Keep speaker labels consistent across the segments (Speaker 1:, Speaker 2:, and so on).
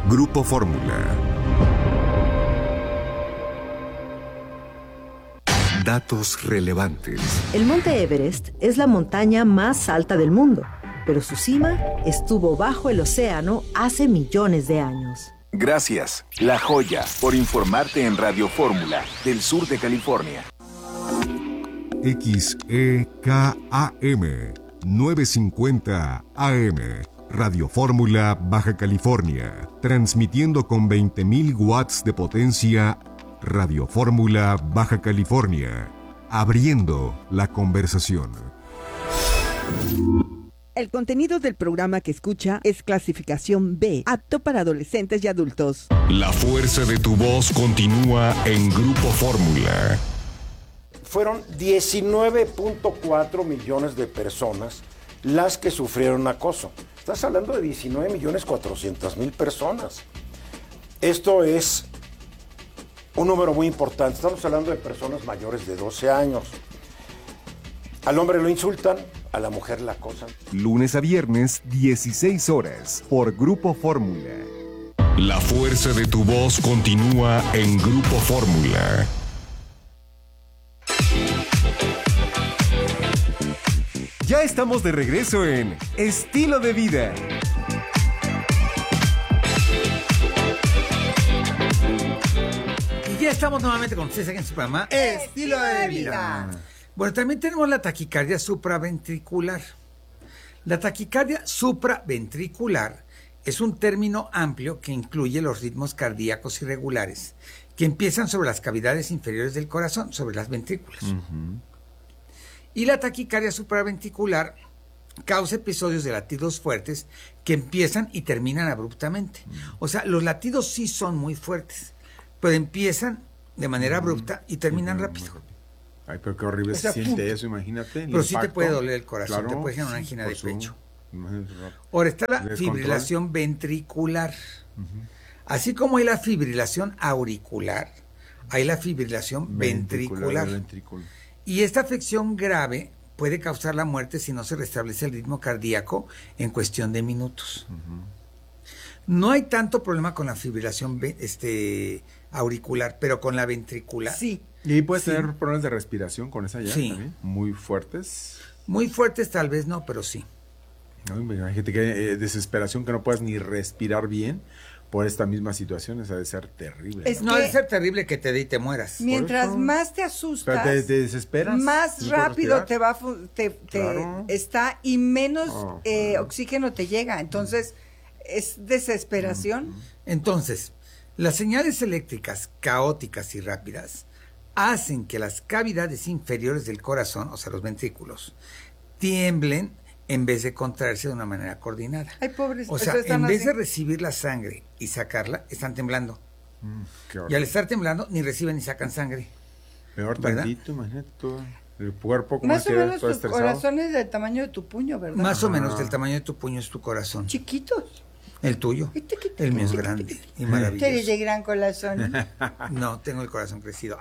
Speaker 1: Grupo Fórmula. Datos relevantes.
Speaker 2: El Monte Everest es la montaña más alta del mundo, pero su cima estuvo bajo el océano hace millones de años.
Speaker 3: Gracias, La Joya, por informarte en Radio Fórmula, del sur de California.
Speaker 1: XEKAM 950 AM. Radio Fórmula, Baja California. Transmitiendo con 20.000 watts de potencia. Radio Fórmula, Baja California. Abriendo la conversación.
Speaker 4: El contenido del programa que escucha es clasificación B, apto para adolescentes y adultos.
Speaker 1: La fuerza de tu voz continúa en Grupo Fórmula.
Speaker 5: Fueron 19.4 millones de personas las que sufrieron acoso. Estás hablando de 19.400.000 personas. Esto es un número muy importante. Estamos hablando de personas mayores de 12 años. Al hombre lo insultan, a la mujer la acosan.
Speaker 1: Lunes a viernes, 16 horas, por Grupo Fórmula. La fuerza de tu voz continúa en Grupo Fórmula. Ya estamos de regreso en Estilo de Vida.
Speaker 6: Y ya estamos nuevamente con ustedes aquí en su programa Estilo de Vida. Bueno, también tenemos la taquicardia supraventricular. La taquicardia supraventricular es un término amplio que incluye los ritmos cardíacos irregulares que empiezan sobre las cavidades inferiores del corazón, sobre las ventrículas. Y la taquicardia supraventricular causa episodios de latidos fuertes que empiezan y terminan abruptamente. O sea, los latidos sí son muy fuertes, pero empiezan de manera abrupta y terminan rápido.
Speaker 7: Ay, pero qué horrible se siente eso, imagínate.
Speaker 6: Pero sí te puede doler el corazón, claro, te puede generar una angina de pecho. Ahora está la fibrilación ventricular. Así como hay la fibrilación auricular, hay la fibrilación ventricular. Y esta afección grave puede causar la muerte si no se restablece el ritmo cardíaco en cuestión de minutos. No hay tanto problema con la fibrilación auricular, pero con la ventricular.
Speaker 7: Sí. ¿Y ahí puedes tener problemas de respiración con esa ya también? Muy fuertes.
Speaker 6: Muy fuertes tal vez no, pero sí.
Speaker 7: Hay gente que desesperación que no puedas ni respirar bien por esta misma situación, esa debe ser terrible.
Speaker 6: No debe ser terrible que te dé y te mueras.
Speaker 4: Mientras más te asustas,
Speaker 7: te desesperas,
Speaker 4: más rápido te va está y menos oxígeno te llega. Entonces, es desesperación.
Speaker 6: Entonces, las señales eléctricas caóticas y rápidas hacen que las cavidades inferiores del corazón, o sea, los ventrículos, tiemblen en vez de contraerse de una manera coordinada.
Speaker 4: Ay, pobres,
Speaker 6: o sea, en vez de recibir la sangre y sacarla, están temblando. Y al estar temblando, ni reciben ni sacan sangre.
Speaker 7: Peor tantito, imagínate todo. El cuerpo como
Speaker 4: más o menos tu corazón es del tamaño de tu puño, ¿verdad?
Speaker 6: Más o menos del tamaño de tu puño es tu corazón.
Speaker 4: Chiquitos.
Speaker 6: El tuyo. El mío es grande y maravilloso.
Speaker 4: ¿Eres de gran corazón?
Speaker 6: No, tengo el corazón crecido.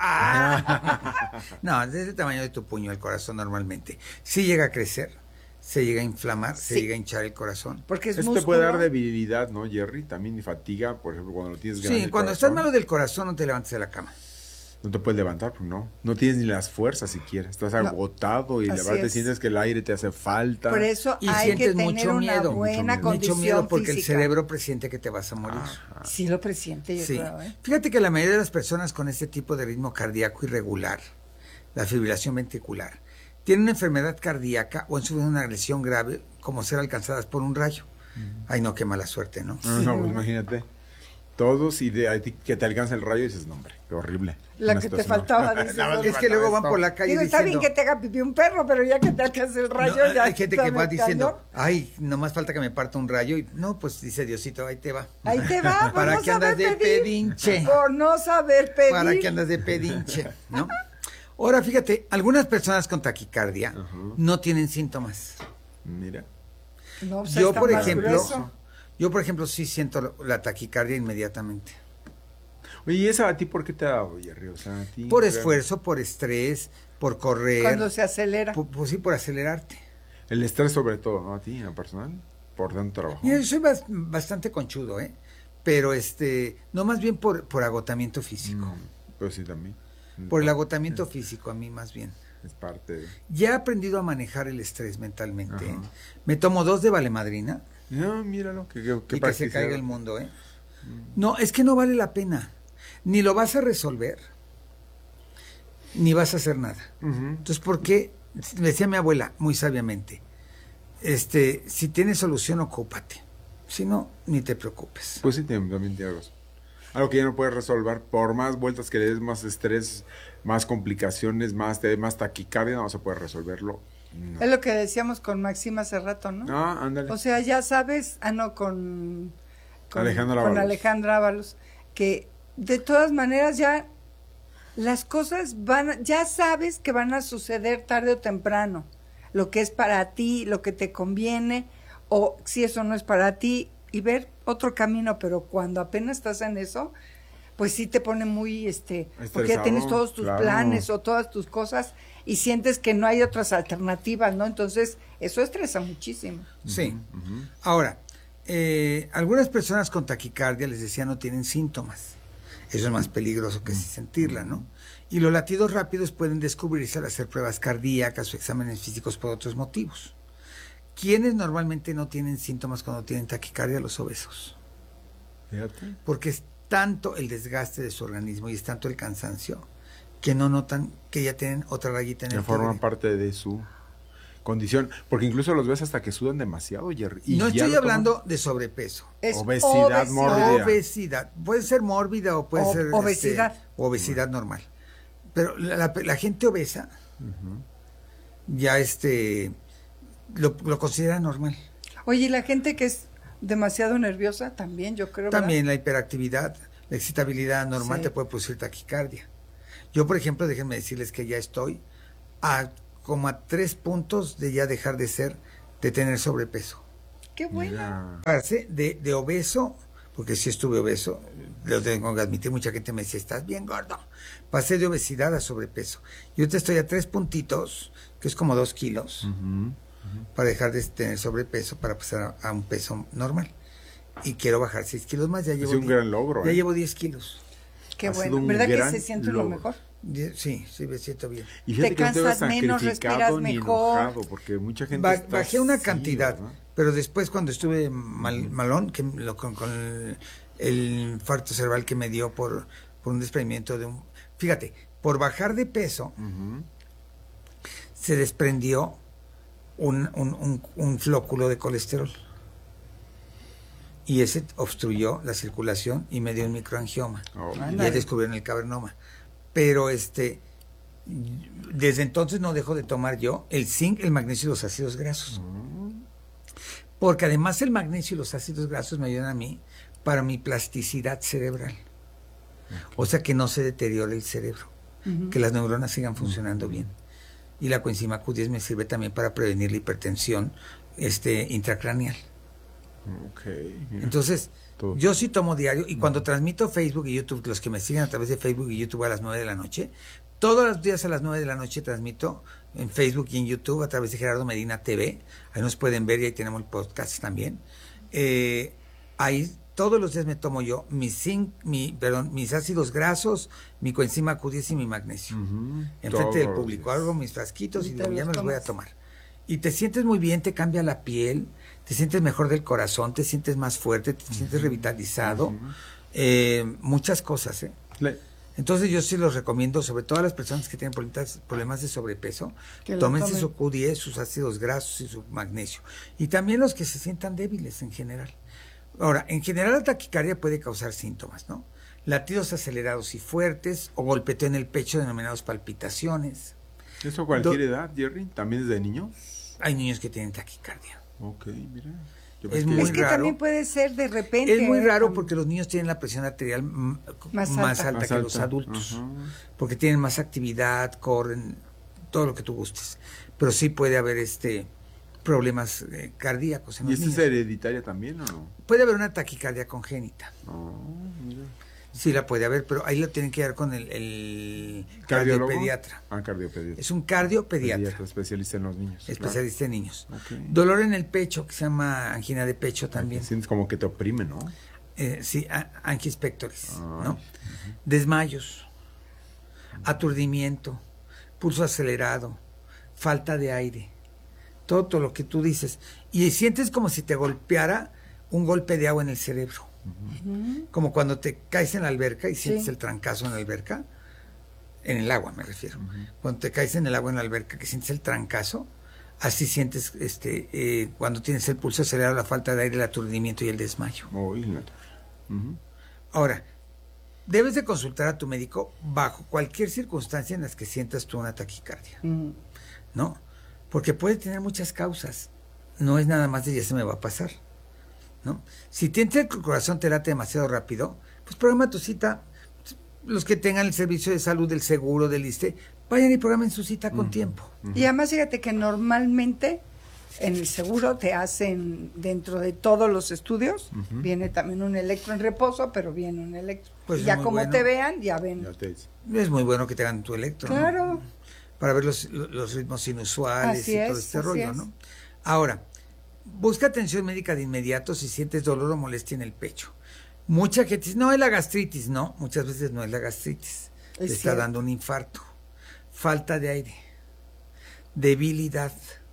Speaker 6: No, es del tamaño de tu puño el corazón normalmente. Sí llega a crecer, se llega a inflamar, se llega a hinchar el corazón.
Speaker 4: Porque es
Speaker 7: Esto te puede dar debilidad, ¿no, Jerry? También y fatiga, por ejemplo, cuando lo tienes grande.
Speaker 6: Sí, cuando estás malo del corazón no te levantes de la cama.
Speaker 7: No te puedes levantar, pues no tienes ni las fuerzas siquiera. Estás agotado y la verdad sientes que el aire te hace falta.
Speaker 4: Por eso
Speaker 6: y
Speaker 4: hay que tener
Speaker 6: mucho
Speaker 4: una
Speaker 6: miedo,
Speaker 4: buena condición
Speaker 6: mucho miedo porque
Speaker 4: física.
Speaker 6: el cerebro presiente que te vas a morir.
Speaker 4: Sí lo presiente, yo creo.
Speaker 6: Fíjate que la mayoría de las personas con este tipo de ritmo cardíaco irregular, la fibrilación ventricular, tienen una enfermedad cardíaca o han sufrido una lesión grave como ser alcanzadas por un rayo. Ay, no, qué mala suerte, ¿no?
Speaker 7: No, pues imagínate. Todos y que te alcanza el rayo y dices, no, hombre, qué horrible.
Speaker 4: La que te faltaba, dices.
Speaker 6: Es que luego van por la calle diciendo...
Speaker 4: Está bien que te haga pipí un perro, pero ya que te alcance el rayo...
Speaker 6: No,
Speaker 4: ya
Speaker 6: hay gente que va diciendo, ay, nomás falta que me parta un rayo. Y no, pues dice Diosito, ahí te va.
Speaker 4: Ahí te va, por
Speaker 6: ¿Para
Speaker 4: no
Speaker 6: qué andas de pedinche?
Speaker 4: Por no saber pedir.
Speaker 6: ¿Para qué andas de pedinche? ¿No? Ahora, fíjate, algunas personas con taquicardia no tienen síntomas.
Speaker 7: Mira.
Speaker 4: No, pues
Speaker 6: yo, por ejemplo, sí siento la taquicardia inmediatamente.
Speaker 7: Oye, ¿y esa a ti por qué te ha dado, Jerry? O sea, a ti,
Speaker 6: por esfuerzo, por estrés, por correr.
Speaker 4: Cuando se acelera.
Speaker 6: Pues sí, por acelerarte.
Speaker 7: El estrés sobre todo, ¿no? A ti, en lo personal, por tanto trabajo.
Speaker 6: Mira, yo soy bastante conchudo, pero no, más bien por agotamiento físico.
Speaker 7: Pues sí, también.
Speaker 6: Por el agotamiento físico, a mí más bien.
Speaker 7: Es parte de...
Speaker 6: Ya he aprendido a manejar el estrés mentalmente.
Speaker 7: Ajá.
Speaker 6: Me tomo 2 de valemadrina.
Speaker 7: No, míralo,
Speaker 6: Y que se caiga el mundo, No, es que no vale la pena. Ni lo vas a resolver, ni vas a hacer nada. Entonces, ¿por qué? Me decía mi abuela, muy sabiamente, si tienes solución, ocúpate. Si no, ni te preocupes.
Speaker 7: Pues sí, también tienes razón. Algo que ya no puedes resolver, por más vueltas que le des, más estrés, más complicaciones, más taquicardia, no vas a poder resolverlo. No.
Speaker 4: Es lo que decíamos con Maxima hace rato, ¿no?
Speaker 7: Ah, ándale.
Speaker 4: O sea, ya sabes, con
Speaker 7: Alejandra
Speaker 4: Ábalos, que de todas maneras ya las cosas ya sabes que van a suceder tarde o temprano, lo que es para ti, lo que te conviene, o si eso no es para ti, y ver otro camino, pero cuando apenas estás en eso, pues sí te pone muy, porque ya tienes todos tus planes o todas tus cosas y sientes que no hay otras alternativas, ¿no? Entonces, eso estresa muchísimo.
Speaker 6: Sí. Ahora, algunas personas con taquicardia, les decía, no tienen síntomas. Eso es más peligroso que sentirla, ¿no? Y los latidos rápidos pueden descubrirse al hacer pruebas cardíacas o exámenes físicos por otros motivos. ¿Quiénes normalmente no tienen síntomas cuando tienen taquicardia? Los obesos.
Speaker 7: Fíjate.
Speaker 6: Porque es tanto el desgaste de su organismo y es tanto el cansancio que no notan que ya tienen otra rayita en el tigre.
Speaker 7: Forman parte de su condición, porque incluso los ves hasta que sudan demasiado, Jerry.
Speaker 6: No estoy hablando de sobrepeso.
Speaker 4: Es
Speaker 7: obesidad mórbida.
Speaker 6: Obesidad. Puede ser mórbida o puede ser
Speaker 4: obesidad.
Speaker 6: Obesidad normal. Pero la gente obesa ya lo considera normal.
Speaker 4: Oye, y la gente que es demasiado nerviosa también, yo creo.
Speaker 6: También
Speaker 4: ¿verdad?
Speaker 6: la hiperactividad, la excitabilidad normal te puede producir taquicardia. Yo, por ejemplo, déjenme decirles que ya estoy como a 3 puntos de ya dejar de tener sobrepeso.
Speaker 4: Qué bueno.
Speaker 6: De obeso, porque sí estuve obeso, lo tengo que admitir, mucha gente me decía, estás bien gordo. Pasé de obesidad a sobrepeso. Yo te estoy a 3 puntitos, que es como 2 kilos, para dejar de tener sobrepeso, para pasar a un peso normal. Y quiero bajar 6 kilos más. Ya llevo
Speaker 7: un gran logro.
Speaker 6: Ya llevo 10 kilos.
Speaker 4: Qué bueno. ¿Verdad que se siente lo mejor?
Speaker 6: Sí, me siento bien.
Speaker 7: Y fíjate
Speaker 4: te cansas menos, respiras mejor.
Speaker 7: Enojado, porque mucha gente
Speaker 6: bajé una cantidad,
Speaker 7: ¿verdad?
Speaker 6: pero después cuando estuve malón, que con el infarto cerebral que me dio por un desprendimiento fíjate, por bajar de peso, se desprendió un flóculo de colesterol. Y ese obstruyó la circulación y me dio un microangioma. Y ya descubrieron el cavernoma. Pero desde entonces no dejo de tomar yo el zinc, el magnesio y los ácidos grasos. Porque además el magnesio y los ácidos grasos me ayudan a mí para mi plasticidad cerebral. O sea, que no se deteriore el cerebro, que las neuronas sigan funcionando bien. Y la coenzima Q10 me sirve también para prevenir la hipertensión intracraneal. Entonces, yo sí tomo diario, y cuando transmito Facebook y YouTube, los que me siguen a través de Facebook y YouTube a las 9 de la noche, todos los días a las 9 de la noche transmito en Facebook y en YouTube a través de Gerardo Medina TV. Ahí nos pueden ver y ahí tenemos el podcast también. Ahí todos los días me tomo yo mis ácidos grasos, mi coenzima Q10 y mi magnesio. Enfrente del público. Hago mis frasquitos y ya me los voy a tomar. Y te sientes muy bien, te cambia la piel, te sientes mejor del corazón, te sientes más fuerte, te sientes revitalizado. Muchas cosas, Entonces yo sí los recomiendo, sobre todo a las personas que tienen problemas de sobrepeso, tómense su Q10, sus ácidos grasos y su magnesio. Y también los que se sientan débiles en general. Ahora, en general la taquicardia puede causar síntomas, ¿no? Latidos acelerados y fuertes, o golpeteo en el pecho denominados palpitaciones.
Speaker 7: ¿Eso a cualquier edad, Jerry? ¿También desde niños?
Speaker 6: Hay niños que tienen taquicardia.
Speaker 7: Ok, mira.
Speaker 6: Es muy
Speaker 4: que
Speaker 6: raro.
Speaker 4: También puede ser de repente.
Speaker 6: Es muy raro porque los niños tienen la presión arterial más alta que los adultos. Porque tienen más actividad, corren, todo lo que tú gustes. Pero sí puede haber problemas cardíacos en los niños.
Speaker 7: ¿Y es hereditaria también o no?
Speaker 6: Puede haber una taquicardia congénita.
Speaker 7: Mira.
Speaker 6: Sí la puede haber, pero ahí lo tienen que dar con el cardiopediatra.
Speaker 7: Cardiopediatra.
Speaker 6: Es un cardiopediatra.
Speaker 7: Especialista en los niños.
Speaker 6: Especialista en niños. Dolor en el pecho, que se llama angina de pecho también.
Speaker 7: Sientes como que te oprime, ¿no?
Speaker 6: Sí, angis pectoris, ¿no? Desmayos, aturdimiento, pulso acelerado, falta de aire, todo lo que tú dices. Y sientes como si te golpeara un golpe de agua en el cerebro. Como cuando te caes en la alberca y sientes el trancazo en la alberca, en el agua me refiero. Cuando te caes en el agua en la alberca, que sientes el trancazo, así sientes cuando tienes el pulso acelerado, la falta de aire, el aturdimiento y el desmayo. Ahora, debes de consultar a tu médico bajo cualquier circunstancia en las que sientas tú una taquicardia, ¿no? Porque puede tener muchas causas. No es nada más de ya se me va a pasar, ¿no? Si el corazón te late demasiado rápido, pues programa tu cita. Los que tengan el servicio de salud del seguro, del ISSSTE, vayan y programen su cita con tiempo.
Speaker 4: Y además fíjate que normalmente en el seguro te hacen, dentro de todos los estudios, viene también un electro en reposo, pero viene un electro.
Speaker 6: Pues
Speaker 4: y ya como bueno, te vean, ya ven.
Speaker 6: Es muy bueno que te hagan tu electro,
Speaker 4: claro,
Speaker 6: ¿no? Para ver los ritmos inusuales así y todo este rollo, ¿no? Ahora, busca atención médica de inmediato si sientes dolor o molestia en el pecho. Mucha gente dice, no, es la gastritis. No, muchas veces no es la gastritis. Te está dando un infarto. Falta de aire. Debilidad.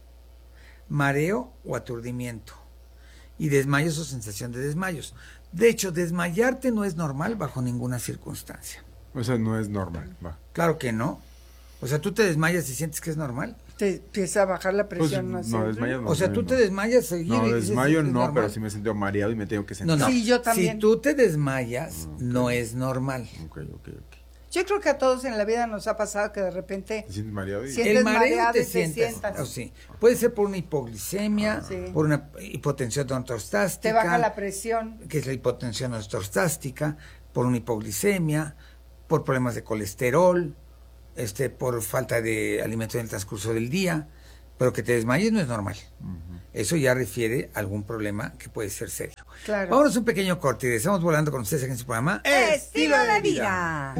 Speaker 6: Mareo o aturdimiento. Y desmayos o sensación de desmayos. De hecho, desmayarte no es normal bajo ninguna circunstancia.
Speaker 7: O sea, no es normal. Va.
Speaker 6: Claro que no. O sea, tú te desmayas y sientes que es normal.
Speaker 4: Te empieza a bajar la presión.
Speaker 7: Pues, no, desmayas no.
Speaker 6: O sea, tú te desmayas seguido.
Speaker 7: No,
Speaker 6: y dices,
Speaker 7: desmayo no,
Speaker 6: normal.
Speaker 7: pero sí me he sentido mareado y me tengo que sentar.
Speaker 6: No.
Speaker 4: Sí, yo también.
Speaker 6: Si tú te desmayas, no es normal.
Speaker 7: Ok.
Speaker 4: Yo creo que a todos en la vida nos ha pasado que de repente
Speaker 7: ¿Te sientes mareado?
Speaker 6: El mareo te
Speaker 4: sientas.
Speaker 6: sientas. Sí. Puede ser por una hipoglicemia, por una hipotensión ortostástica.
Speaker 4: Te baja la presión.
Speaker 6: Que es la hipotensión ortostástica, por una hipoglicemia, por problemas de colesterol, por falta de alimento en el transcurso del día. Pero que te desmayes no es normal. Eso ya refiere a algún problema que puede ser serio.
Speaker 4: Claro.
Speaker 6: Vámonos a un pequeño corte y estamos volando con ustedes aquí en su programa
Speaker 4: Estilo de Vida.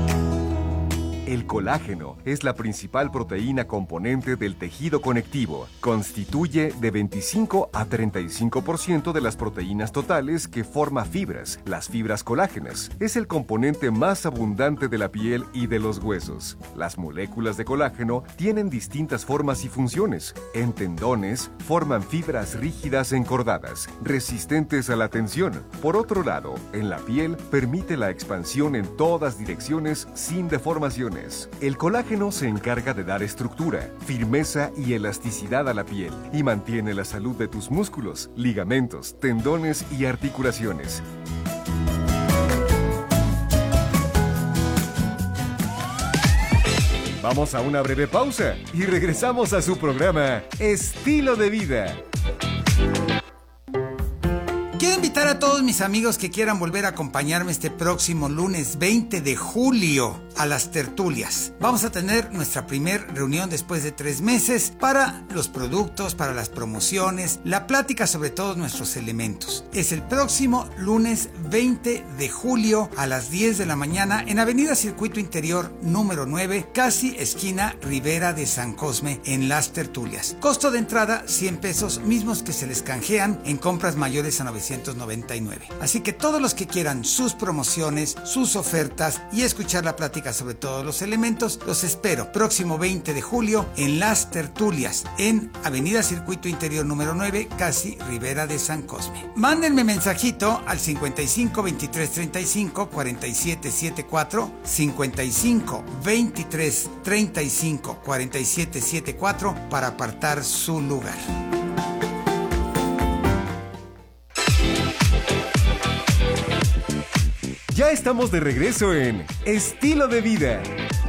Speaker 1: El colágeno es la principal proteína componente del tejido conectivo. Constituye de 25 a 35% de las proteínas totales que forma fibras, las fibras colágenas. Es el componente más abundante de la piel y de los huesos. Las moléculas de colágeno tienen distintas formas y funciones. En tendones, forman fibras rígidas encordadas, resistentes a la tensión. Por otro lado, en la piel, permite la expansión en todas direcciones sin deformaciones. El colágeno se encarga de dar estructura, firmeza y elasticidad a la piel y mantiene la salud de tus músculos, ligamentos, tendones y articulaciones. Vamos a una breve pausa y regresamos a su programa Estilo de Vida.
Speaker 6: Quiero invitar a todos mis amigos que quieran volver a acompañarme este próximo lunes 20 de julio a las tertulias. Vamos a tener nuestra primer reunión después de 3 meses para los productos, para las promociones, la plática sobre todos nuestros elementos. Es el próximo lunes 20 de julio a las 10 de la mañana en Avenida Circuito Interior número 9, casi esquina Ribera de San Cosme, en las tertulias. Costo de entrada 100 pesos, mismos que se les canjean en compras mayores a 999. Así que todos los que quieran sus promociones, sus ofertas y escuchar la plática sobre todos los elementos, los espero próximo 20 de julio en las tertulias en Avenida Circuito Interior número 9, casi Ribera de San Cosme. Mándenme mensajito al 55 23 35 47 74, 55 23 35 47 74 para apartar su lugar.
Speaker 1: Ya estamos de regreso en Estilo de Vida.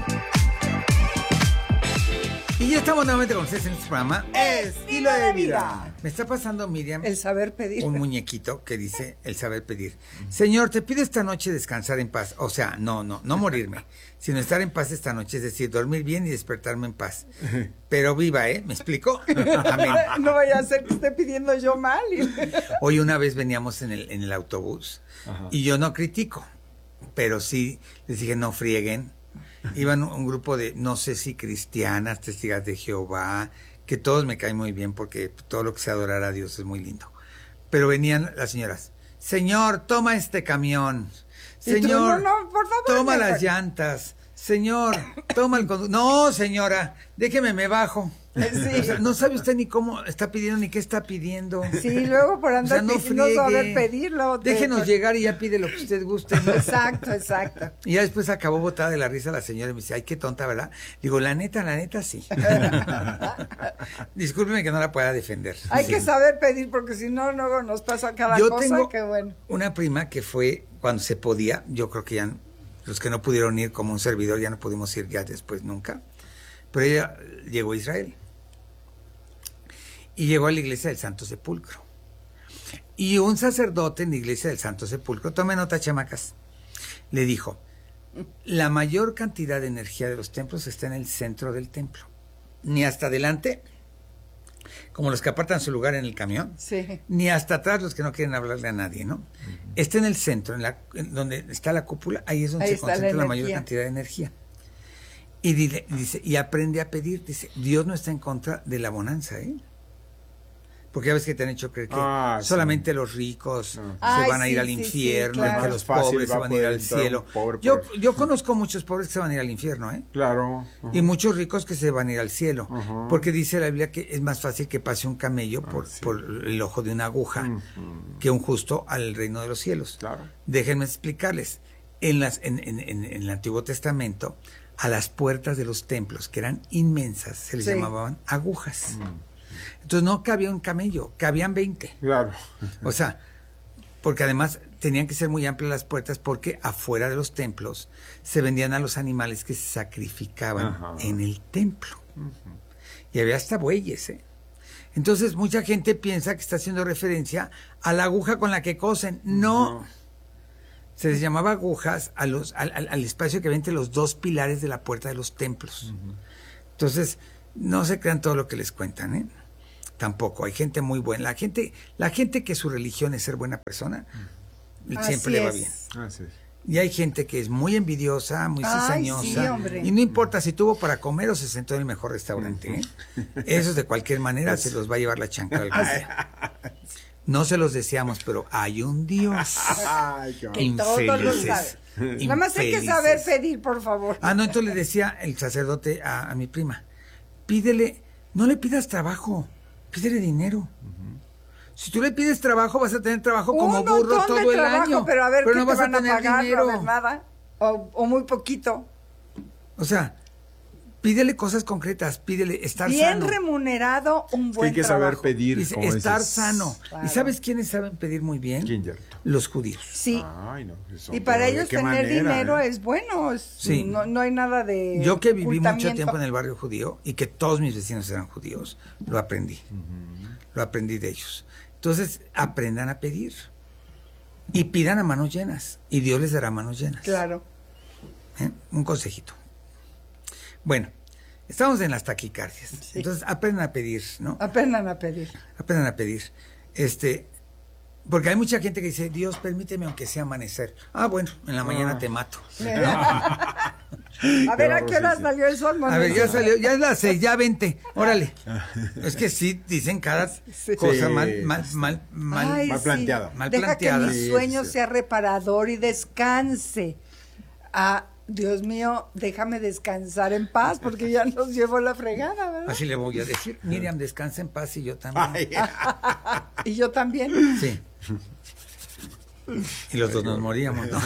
Speaker 6: Y ya estamos nuevamente con ustedes en este programa
Speaker 4: Estilo de Vida.
Speaker 6: Me está pasando, Miriam,
Speaker 4: El saber pedir.
Speaker 6: un muñequito que dice el saber pedir. Señor, te pido esta noche descansar en paz. O sea, no morirme, sino estar en paz esta noche, es decir, dormir bien y despertarme en paz. Pero viva, ¿me explico? Amén.
Speaker 4: No vaya a ser que esté pidiendo yo mal.
Speaker 6: Hoy una vez veníamos en el autobús. Ajá. Y yo no critico, pero sí les dije no frieguen. Iban un grupo de, no sé si cristianas, testigas de Jehová, que todos me caen muy bien porque todo lo que sea adorar a Dios es muy lindo. Pero venían las señoras, señor, toma este camión.
Speaker 4: Y tú,
Speaker 6: Señor,
Speaker 4: no, por favor,
Speaker 6: toma
Speaker 4: mejor.
Speaker 6: las llantas. Señor, toma el conductor. No, señora, déjeme, me bajo.
Speaker 4: Sí.
Speaker 6: O sea, no sabe usted ni cómo está pidiendo, ni qué está pidiendo.
Speaker 4: Sí, luego por andar
Speaker 6: no
Speaker 4: pidiendo
Speaker 6: friegue.
Speaker 4: saber pedirlo.
Speaker 6: Déjenos llegar y ya pide lo que usted guste.
Speaker 4: Exacto.
Speaker 6: Y ya después acabó botada de la risa la señora y me dice, ay, qué tonta, ¿verdad? Digo, la neta, sí. Discúlpeme que no la pueda defender.
Speaker 4: Hay
Speaker 6: Sí.
Speaker 4: que saber pedir porque si no, luego nos pasa cada
Speaker 6: Yo
Speaker 4: cosa.
Speaker 6: tengo
Speaker 4: Que bueno.
Speaker 6: una prima que fue cuando se podía, yo creo que ya los que no pudieron ir como un servidor ya no pudimos ir ya después nunca, pero ella llegó a Israel y llegó a la iglesia del Santo Sepulcro. Y un sacerdote en la iglesia del Santo Sepulcro, tome nota, chamacas, le dijo, la mayor cantidad de energía de los templos está en el centro del templo, ni hasta adelante, como los que apartan su lugar en el camión,
Speaker 4: Sí.
Speaker 6: ni hasta atrás los que no quieren hablarle a nadie, ¿no? Está en el centro, en donde está la cúpula, ahí es donde
Speaker 4: Ahí
Speaker 6: se
Speaker 4: está la
Speaker 6: concentra la mayor
Speaker 4: energía.
Speaker 6: cantidad de energía. Y dice, y aprende a pedir, dice, Dios no está en contra de la bonanza, ¿eh? Porque ya ves que te han hecho creer que
Speaker 7: Sí.
Speaker 6: solamente los ricos se
Speaker 4: Ay,
Speaker 6: van a ir
Speaker 4: sí,
Speaker 6: al
Speaker 4: sí, sí,
Speaker 6: infierno,
Speaker 4: claro.
Speaker 6: que los
Speaker 7: Fácil
Speaker 6: pobres
Speaker 7: va
Speaker 6: se
Speaker 7: a
Speaker 6: van a ir
Speaker 7: poder
Speaker 6: al
Speaker 7: entrar un
Speaker 6: cielo.
Speaker 7: pobre
Speaker 6: Yo
Speaker 7: por-
Speaker 6: conozco muchos pobres que se van a ir al infierno, ¿eh?
Speaker 7: Claro. Ajá.
Speaker 6: Y muchos ricos que se van a ir al cielo,
Speaker 7: Ajá.
Speaker 6: porque dice la Biblia que es más fácil que pase un camello
Speaker 7: Sí.
Speaker 6: por el ojo de una aguja que un justo al reino de los cielos.
Speaker 7: Claro.
Speaker 6: Déjenme explicarles, en el Antiguo Testamento, a las puertas de los templos, que eran inmensas, se les
Speaker 4: Sí.
Speaker 6: llamaban agujas. Entonces no cabía un camello, cabían 20.
Speaker 7: Claro.
Speaker 6: O sea, porque además tenían que ser muy amplias las puertas porque afuera de los templos se vendían a los animales que se sacrificaban
Speaker 7: Ajá.
Speaker 6: en el templo. Y había hasta bueyes, ¿eh? Entonces mucha gente piensa que está haciendo referencia a la aguja con la que cosen. No. Se les llamaba agujas al espacio que había entre los dos pilares de la puerta de los templos. Entonces, no se crean todo lo que les cuentan, ¿eh? Tampoco, hay gente muy buena. La gente que su religión es ser buena persona, siempre
Speaker 4: Así
Speaker 6: le va
Speaker 4: es.
Speaker 6: bien.
Speaker 7: Así es.
Speaker 6: Y hay gente que es muy envidiosa, muy
Speaker 4: Ay,
Speaker 6: cizañosa.
Speaker 4: sí, hombre.
Speaker 6: Y no importa si tuvo para comer o se sentó en el mejor restaurante, ¿eh? Esos de cualquier manera se los va a llevar la chancla algún día. No se los deseamos, pero hay un Dios.
Speaker 7: Ay, qué
Speaker 4: Que todos lo saben. Nada más hay que saber
Speaker 6: Infelices.
Speaker 4: pedir, por favor.
Speaker 6: Ah, no, entonces le decía el sacerdote a mi prima, pídele, no le pidas trabajo, pídele dinero. Si tú le pides trabajo, vas a tener trabajo como
Speaker 4: Un
Speaker 6: burro
Speaker 4: montón de
Speaker 6: todo el
Speaker 4: trabajo,
Speaker 6: año.
Speaker 4: pero a ver qué
Speaker 6: no
Speaker 4: te
Speaker 6: vas
Speaker 4: van
Speaker 6: a
Speaker 4: a
Speaker 6: tener
Speaker 4: pagar,
Speaker 6: dinero.
Speaker 4: no a ver nada. O muy poquito.
Speaker 6: O sea, pídele cosas concretas, pídele estar
Speaker 4: Bien
Speaker 6: sano.
Speaker 4: remunerado, un
Speaker 7: Que
Speaker 4: buen
Speaker 7: hay que
Speaker 4: trabajo.
Speaker 7: saber pedir.
Speaker 6: Dice,
Speaker 7: como
Speaker 6: estar
Speaker 7: dices.
Speaker 6: sano.
Speaker 4: Claro.
Speaker 6: ¿Y sabes quiénes saben pedir muy bien?
Speaker 7: ¿Quién, Yerto?
Speaker 6: Los judíos.
Speaker 4: Sí.
Speaker 7: Ay, no. Eso,
Speaker 4: Y para
Speaker 7: pero ¿de
Speaker 4: ellos
Speaker 7: qué
Speaker 4: tener
Speaker 7: manera,
Speaker 4: dinero
Speaker 7: eh?
Speaker 4: es bueno.
Speaker 6: Sí.
Speaker 4: No hay nada de
Speaker 6: Yo que viví mucho
Speaker 4: ocultamiento.
Speaker 6: tiempo en el barrio judío y que todos mis vecinos eran judíos, lo aprendí. Lo aprendí de ellos. Entonces, aprendan a pedir. Y pidan a manos llenas. Y Dios les dará manos llenas.
Speaker 4: Claro.
Speaker 6: Un consejito. Bueno, estamos en las taquicardias.
Speaker 4: Sí.
Speaker 6: Entonces, aprendan a pedir, ¿no?
Speaker 4: Aprendan a pedir.
Speaker 6: Aprendan a pedir. Porque hay mucha gente que dice, Dios, permíteme aunque sea amanecer. Ah, bueno, en la mañana te mato.
Speaker 4: A ver, ¿a qué hora salió el sol?
Speaker 6: A ver, ya salió, ya es las 6, ya vente, órale. Es que sí, dicen cada cosa
Speaker 7: Sí.
Speaker 6: mal
Speaker 4: Ay,
Speaker 7: mal
Speaker 4: sí.
Speaker 7: planteada.
Speaker 6: Mal
Speaker 4: Deja
Speaker 6: planteada.
Speaker 4: que mi
Speaker 7: Sí,
Speaker 4: sueño
Speaker 7: sí.
Speaker 4: sea reparador y descanse. Ah, Dios mío, déjame descansar en paz porque ya nos llevó la fregada, ¿verdad?
Speaker 6: Así le voy a decir, Miriam, descansa en paz y yo también.
Speaker 4: Y yo también.
Speaker 6: Sí. Y los dos nos moríamos, ¿no?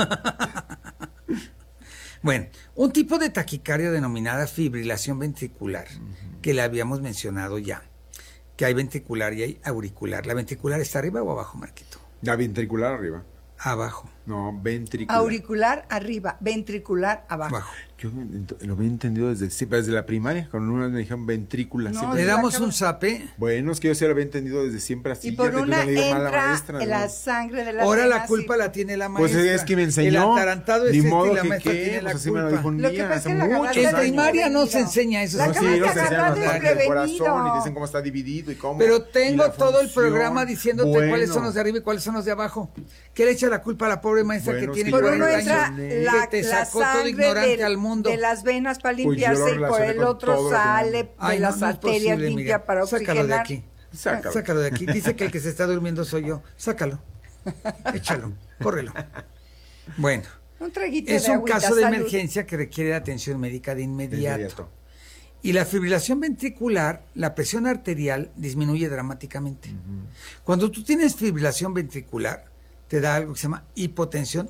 Speaker 6: Bueno, un tipo de taquicardia denominada fibrilación ventricular, que le habíamos mencionado ya, que hay ventricular y hay auricular. ¿La ventricular está arriba o abajo, Marquito?
Speaker 7: La ventricular arriba.
Speaker 6: Abajo.
Speaker 7: No, ventricular.
Speaker 4: Auricular arriba, ventricular abajo.
Speaker 6: Abajo.
Speaker 7: Yo lo había entendido desde la primaria, cuando una me dijeron ventrícula.
Speaker 4: No,
Speaker 7: siempre.
Speaker 6: Le
Speaker 4: la
Speaker 6: damos
Speaker 4: acabo-
Speaker 6: un zape.
Speaker 7: Bueno, es que yo sí lo había entendido desde siempre así.
Speaker 4: Y por
Speaker 7: fíjate que
Speaker 4: una
Speaker 7: le digo mal a la
Speaker 4: entra
Speaker 7: maestra,
Speaker 4: la
Speaker 7: ¿no?
Speaker 4: sangre de las
Speaker 6: Ahora la
Speaker 4: venas
Speaker 6: culpa
Speaker 4: y-
Speaker 6: la tiene la
Speaker 7: Pues
Speaker 6: maestra.
Speaker 7: es que me enseñó.
Speaker 6: El atarantado es
Speaker 7: Ni
Speaker 6: este
Speaker 7: modo
Speaker 6: y la
Speaker 7: que
Speaker 6: maestra
Speaker 7: qué,
Speaker 6: tiene la
Speaker 7: pues así me lo
Speaker 6: culpa.
Speaker 7: dijo un
Speaker 4: Lo que
Speaker 7: día,
Speaker 4: pasa
Speaker 7: hace
Speaker 4: es que la
Speaker 7: muchos
Speaker 4: agarraste
Speaker 6: En
Speaker 7: años.
Speaker 6: primaria no se
Speaker 4: desprevenido.
Speaker 6: enseña eso.
Speaker 4: La
Speaker 7: No,
Speaker 4: acaban
Speaker 7: sí,
Speaker 4: de
Speaker 7: nos enseñan
Speaker 4: agarrar
Speaker 7: las partes del
Speaker 4: desprevenido.
Speaker 7: corazón y dicen cómo está dividido y cómo.
Speaker 6: Pero
Speaker 7: y
Speaker 6: tengo
Speaker 7: la
Speaker 6: todo el
Speaker 7: función.
Speaker 6: programa diciéndote
Speaker 7: Bueno.
Speaker 6: cuáles son los de arriba y cuáles son los de abajo. ¿Qué le echa la culpa a la pobre maestra
Speaker 7: Bueno,
Speaker 6: que
Speaker 7: es
Speaker 6: tiene
Speaker 7: que
Speaker 4: Por
Speaker 7: yo
Speaker 4: uno
Speaker 6: 40
Speaker 4: entra
Speaker 6: años?
Speaker 4: la,
Speaker 6: Que te
Speaker 4: la
Speaker 6: sacó todo
Speaker 4: sangre
Speaker 6: ignorante al mundo.
Speaker 4: de las venas para
Speaker 7: Pues yo lo
Speaker 4: limpiarse y por
Speaker 7: relacioné
Speaker 4: el
Speaker 7: con
Speaker 4: otro
Speaker 7: todo lo que
Speaker 4: sale
Speaker 7: no-
Speaker 6: Ay,
Speaker 4: de
Speaker 6: no,
Speaker 4: las
Speaker 6: no es
Speaker 4: arterias
Speaker 6: posible,
Speaker 4: limpia
Speaker 6: Miguel.
Speaker 4: para
Speaker 6: Sácalo de
Speaker 4: oxigenar.
Speaker 6: aquí.
Speaker 7: Sácalo.
Speaker 6: Sácalo de aquí. Dice que el que se está durmiendo soy yo. Sácalo. Échalo, córrelo. Bueno,
Speaker 4: Un traguito
Speaker 6: es
Speaker 4: de
Speaker 6: un
Speaker 4: agüita,
Speaker 6: caso de
Speaker 4: salud.
Speaker 6: emergencia que requiere atención médica de inmediato.
Speaker 7: Inmediato.
Speaker 6: Y la fibrilación ventricular, la presión arterial disminuye dramáticamente. Cuando tú tienes fibrilación ventricular, te da algo que se llama hipotensión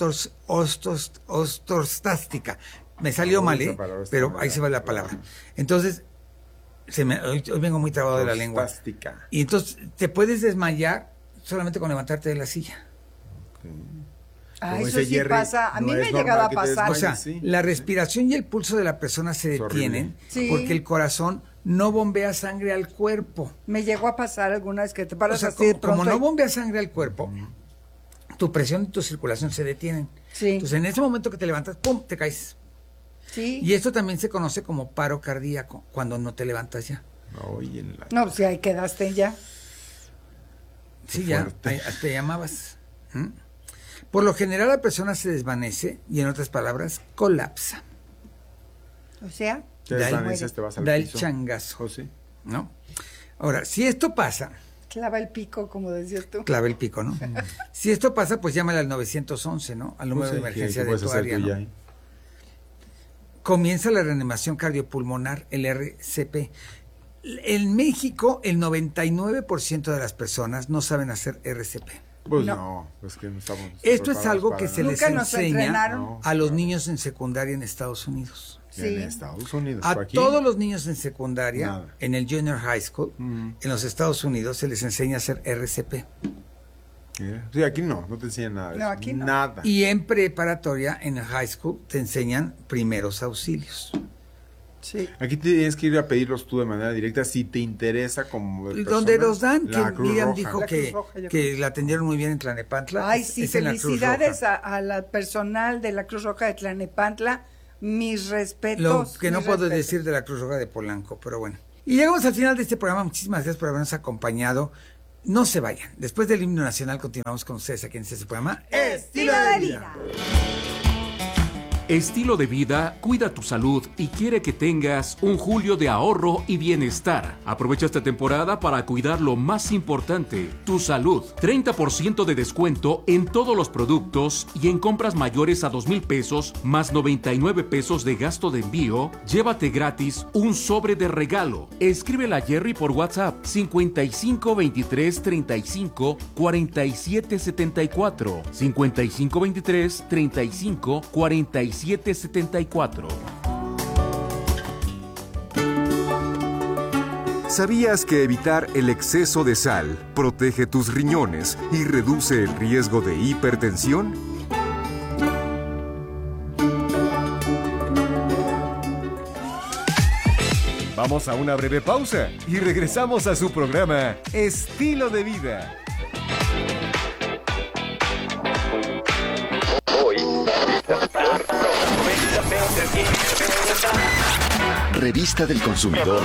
Speaker 6: ortostástica. Me salió mal,
Speaker 7: esa palabra está
Speaker 6: pero
Speaker 7: mal.
Speaker 6: ahí se va la palabra. Entonces, hoy vengo muy trabado de la lengua.
Speaker 7: Fantástica.
Speaker 6: Y entonces te puedes desmayar solamente con levantarte de la silla.
Speaker 4: Ah,
Speaker 7: Como
Speaker 4: eso
Speaker 7: dice
Speaker 4: sí
Speaker 7: Jerry,
Speaker 4: pasa. A mí
Speaker 7: no
Speaker 4: me
Speaker 7: es
Speaker 4: ha llegado a
Speaker 7: normal que te
Speaker 4: pasar.
Speaker 6: O sea,
Speaker 7: sí.
Speaker 6: la respiración y el pulso de la persona se
Speaker 7: Es horrible.
Speaker 6: detienen
Speaker 4: Sí.
Speaker 6: porque el corazón no bombea sangre al cuerpo.
Speaker 4: Me llegó a pasar alguna vez que te
Speaker 6: O
Speaker 4: paras
Speaker 6: sea,
Speaker 4: así de
Speaker 6: como
Speaker 4: pronto.
Speaker 6: no bombea sangre al cuerpo, tu presión y tu circulación se detienen.
Speaker 4: Sí.
Speaker 6: Entonces, en ese momento que te levantas, ¡pum!, te caes.
Speaker 4: Sí.
Speaker 6: Y esto también se conoce como paro cardíaco, cuando no te levantas ya.
Speaker 7: Oye, en la-
Speaker 4: No, pues ahí quedaste ya.
Speaker 6: Sí, ya,
Speaker 7: fuerte.
Speaker 6: ahí te llamabas. ¿Mm? Por lo general la persona se desvanece y, en otras palabras, colapsa.
Speaker 4: O sea,
Speaker 7: Te
Speaker 6: Da el-
Speaker 7: desvaneces, te vas al
Speaker 6: Da el
Speaker 7: piso.
Speaker 6: changazo,
Speaker 7: ¿Oh, sí?
Speaker 6: ¿no? Ahora, si esto pasa,
Speaker 4: clava el pico, como decías tú.
Speaker 6: clave el pico, ¿no? Si esto pasa, pues llámale al 911, ¿no? Al número
Speaker 7: Pues
Speaker 6: de
Speaker 7: sí,
Speaker 6: emergencia
Speaker 7: ¿qué
Speaker 6: de
Speaker 7: puedes
Speaker 6: tu
Speaker 7: hacer
Speaker 6: área,
Speaker 7: tú
Speaker 6: ¿no?
Speaker 7: ya ahí?
Speaker 6: Comienza la reanimación cardiopulmonar, el RCP. En México, el 99% de las personas no saben hacer RCP.
Speaker 7: Pues
Speaker 4: No.
Speaker 7: no, pues que no estamos
Speaker 6: Esto es
Speaker 7: preparados
Speaker 6: algo
Speaker 7: para
Speaker 6: que se
Speaker 7: nada.
Speaker 6: les
Speaker 4: Nunca nos
Speaker 6: enseña
Speaker 4: entrenaron.
Speaker 6: a los niños en secundaria en Estados Unidos.
Speaker 4: Sí.
Speaker 7: En Estados Unidos.
Speaker 6: A
Speaker 7: aquí,
Speaker 6: todos los niños en secundaria,
Speaker 7: Nada.
Speaker 6: en el junior high school, en los Estados Unidos, se les enseña a hacer RCP.
Speaker 7: Sí, aquí no te enseñan nada de
Speaker 4: No,
Speaker 7: eso.
Speaker 4: aquí no.
Speaker 7: Nada.
Speaker 6: Y en preparatoria, en el high school, te enseñan primeros auxilios.
Speaker 4: Sí.
Speaker 7: Aquí tienes que ir a pedirlos tú de manera directa si te interesa como persona.
Speaker 6: Donde los dan,
Speaker 7: La
Speaker 6: que
Speaker 7: Cruz
Speaker 6: Miriam
Speaker 7: Roja.
Speaker 6: dijo
Speaker 4: La
Speaker 6: que,
Speaker 4: Cruz Roja, yo
Speaker 6: que la atendieron muy bien en Tlanepantla.
Speaker 4: Ay,
Speaker 6: es-
Speaker 4: sí,
Speaker 6: es en la Cruz
Speaker 4: felicidades
Speaker 6: Roja.
Speaker 4: a la personal de la Cruz Roja de Tlanepantla. Mis respetos.
Speaker 6: Lo que no
Speaker 4: mis
Speaker 6: puedo
Speaker 4: respetos.
Speaker 6: decir de la Cruz Roja de Polanco, pero bueno. Y llegamos al final de este programa. Muchísimas gracias por habernos acompañado. No se vayan. Después del himno nacional continuamos con ustedes aquí en este programa.
Speaker 4: Estilo de vida.
Speaker 8: Estilo de vida cuida tu salud y quiere que tengas un julio de ahorro y bienestar. Aprovecha esta temporada para cuidar lo más importante, tu salud. 30% de descuento en todos los productos y en compras mayores a 2,000 pesos más 99 pesos de gasto de envío, llévate gratis un sobre de regalo. Escríbela a Jerry por WhatsApp 55 23 35 47 74 55 23 35 47 74.
Speaker 1: ¿Sabías que evitar el exceso de sal protege tus riñones y reduce el riesgo de hipertensión? Vamos a una breve pausa y regresamos a su programa Estilo de Vida.
Speaker 9: Revista del Consumidor.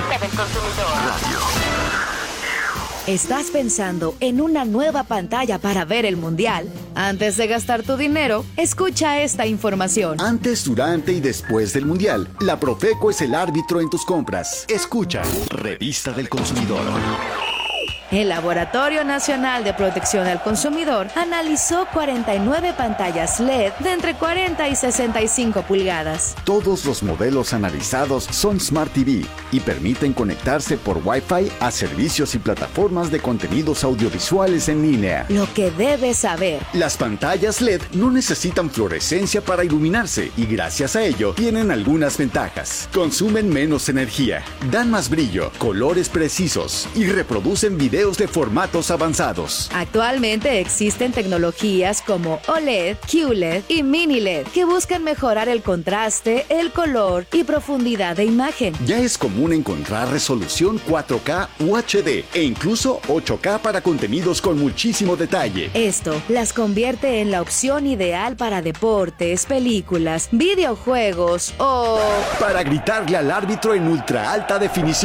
Speaker 10: ¿Estás pensando en una nueva pantalla para ver el Mundial? Antes de gastar tu dinero, escucha esta información.
Speaker 9: Antes, durante y después del Mundial, la Profeco es el árbitro en tus compras. Escucha. Revista del Consumidor.
Speaker 10: El Laboratorio Nacional de Protección al Consumidor analizó 49 pantallas LED de entre 40 y 65 pulgadas.
Speaker 9: Todos los modelos analizados son Smart TV y permiten conectarse por Wi-Fi a servicios y plataformas de contenidos audiovisuales en línea.
Speaker 10: Lo que debes saber.
Speaker 9: Las pantallas LED no necesitan fluorescencia para iluminarse y gracias a ello tienen algunas ventajas. Consumen menos energía, dan más brillo, colores precisos y reproducen videos de formatos avanzados.
Speaker 10: Actualmente existen tecnologías como OLED, QLED y Mini LED que buscan mejorar el contraste, el color y profundidad de imagen.
Speaker 9: Ya es común encontrar resolución 4K UHD e incluso 8K para contenidos con muchísimo detalle.
Speaker 10: Esto las convierte en la opción ideal para deportes, películas, videojuegos o...
Speaker 9: para gritarle al árbitro en ultra alta definición.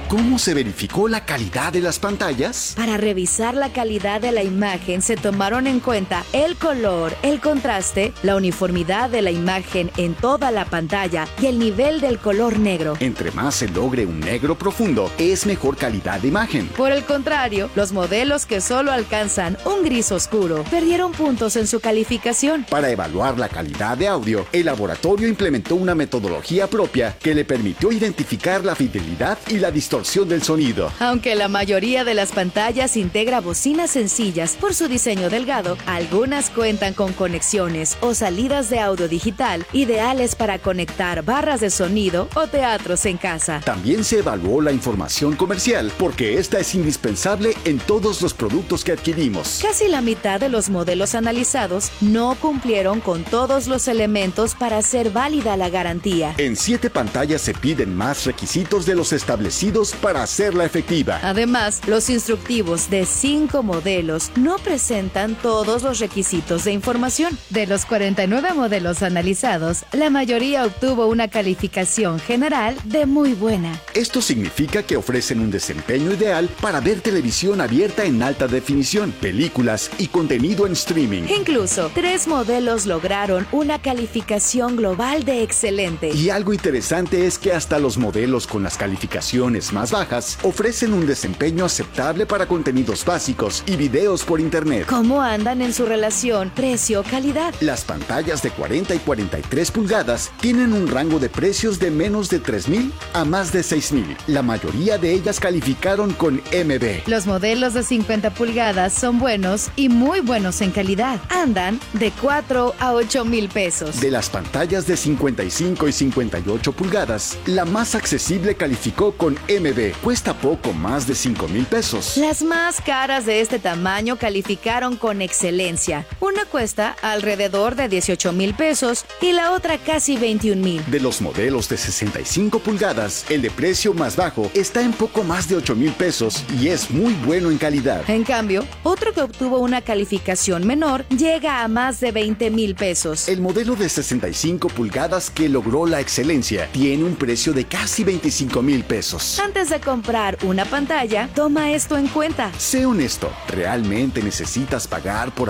Speaker 9: ¿Cómo se verificó la calidad de las pantallas?
Speaker 10: Para revisar la calidad de la imagen se tomaron en cuenta el color, el contraste, la uniformidad de la imagen en toda la pantalla y el nivel del color negro.
Speaker 9: Entre más se logre un negro profundo, es mejor calidad de imagen.
Speaker 10: Por el contrario, los modelos que solo alcanzan un gris oscuro perdieron puntos en su calificación.
Speaker 9: Para evaluar la calidad de audio, el laboratorio implementó una metodología propia que le permitió identificar la fidelidad y la distorsión del sonido.
Speaker 10: Aunque la mayoría de las pantallas integra bocinas sencillas por su diseño delgado, algunas cuentan con conexiones o salidas de audio digital ideales para conectar barras de sonido o teatros en casa.
Speaker 9: También se evaluó la información comercial, porque esta es indispensable en todos los productos que adquirimos.
Speaker 10: Casi la mitad de los modelos analizados no cumplieron con todos los elementos para hacer válida la garantía.
Speaker 9: En 7 pantallas se piden más requisitos de los establecidos para hacerla efectiva.
Speaker 10: Además, los instructivos de 5 modelos no presentan todos los requisitos de información. De los 49 modelos analizados, la mayoría obtuvo una calificación general de muy buena.
Speaker 9: Esto significa que ofrecen un desempeño ideal para ver televisión abierta en alta definición, películas y contenido en streaming.
Speaker 10: Incluso, 3 modelos lograron una calificación global de excelente.
Speaker 9: Y algo interesante es que hasta los modelos con las calificaciones más bajas ofrecen un desempeño aceptable para contenidos básicos y videos por internet.
Speaker 10: ¿Cómo andan en su relación precio-calidad?
Speaker 9: Las pantallas de 40 y 43 pulgadas tienen un rango de precios de menos de 3,000 a más de 6,000. La mayoría de ellas calificaron con MB.
Speaker 10: Los modelos de 50 pulgadas son buenos y muy buenos en calidad. Andan de 4 a 8,000 pesos.
Speaker 9: De las pantallas de 55 y 58 pulgadas, la más accesible calificó con MB. Cuesta poco más de 5,000 pesos.
Speaker 10: Las más caras de este tamaño calificaron con excelencia. Una cuesta alrededor de 18,000 pesos y la otra casi 21,000.
Speaker 9: De los modelos de 65 pulgadas, el de precio más bajo está en poco más de 8,000 pesos y es muy bueno en calidad.
Speaker 10: En cambio, otro que obtuvo una calificación menor llega a más de 20,000 pesos.
Speaker 9: El modelo de 65 pulgadas que logró la excelencia tiene un precio de casi 25,000 pesos.
Speaker 10: Antes de comprar una pantalla, toma esto en cuenta.
Speaker 9: Sé honesto, ¿realmente necesitas pagar por